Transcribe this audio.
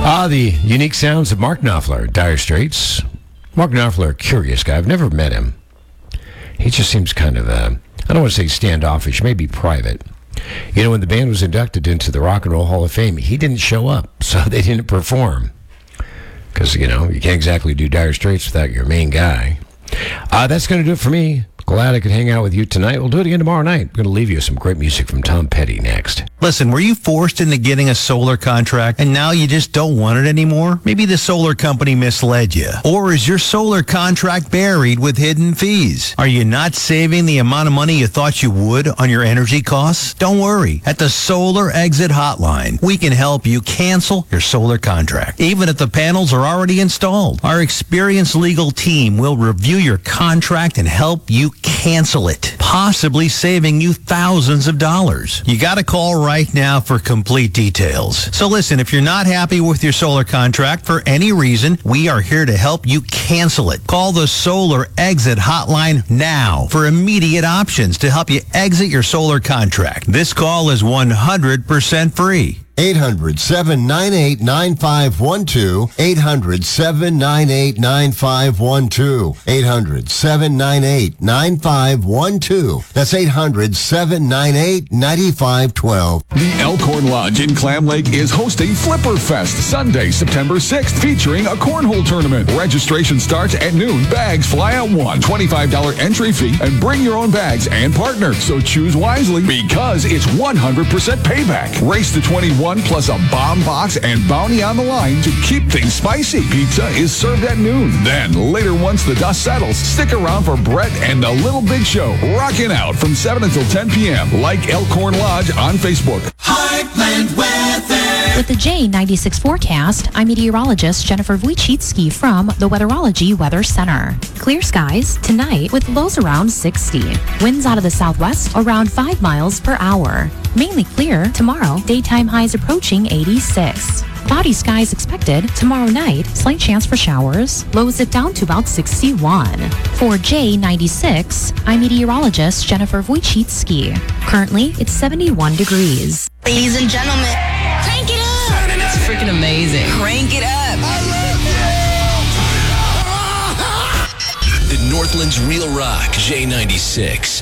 The unique sounds of Mark Knopfler, Dire Straits. Mark Knopfler, a curious guy. I've never met him. He just seems kind of, I don't want to say standoffish, maybe private. You know, when the band was inducted into the Rock and Roll Hall of Fame, he didn't show up, so they didn't perform. Because, you know, you can't exactly do Dire Straits without your main guy. That's going to do it for me. Glad I could hang out with you tonight. We'll do it again tomorrow night. I'm going to leave you with some great music from Tom Petty next. Listen, were you forced into getting a solar contract and now you just don't want it anymore? Maybe the solar company misled you. Or is your solar contract buried with hidden fees? Are you not saving the amount of money you thought you would on your energy costs? Don't worry. At the Solar Exit Hotline, we can help you cancel your solar contract, even if the panels are already installed. Our experienced legal team will review your contract and help you cancel it, possibly saving you thousands of dollars. You got to call right now for complete details. So listen, if you're not happy with your solar contract for any reason, we are here to help you cancel it. Call the Solar Exit Hotline now for immediate options to help you exit your solar contract. This call is 100% free. 800-798-9512. 800-798-9512. 800-798-9512. That's 800-798-9512. The Elkhorn Lodge in Clam Lake is hosting Flipper Fest Sunday, September 6th, featuring a cornhole tournament. Registration starts at noon. Bags fly at $1. $25 entry fee, and bring your own bags and partner. So choose wisely because it's 100% payback. Race to 21 plus a bomb box and bounty on the line to keep things spicy. Pizza is served at noon. Then later, once the dust settles, stick around for Brett and the Little Big Show, rocking out from 7 until 10 p.m. Like Elkhorn Lodge on Facebook. Heartland Weather. With the J96 forecast, I'm meteorologist Jennifer Wojcicki from the Weatherology Weather Center. Clear skies tonight with lows around 60. Winds out of the southwest around 5 miles per hour. Mainly clear tomorrow, daytime highs approaching 86. Cloudy skies expected tomorrow night, slight chance for showers, lows it down to about 61. For J96, I'm meteorologist Jennifer Wojcicki. Currently, it's 71 degrees. Ladies and gentlemen, crank it up. It's freaking amazing. Crank it up. The Northland's Real Rock, J96.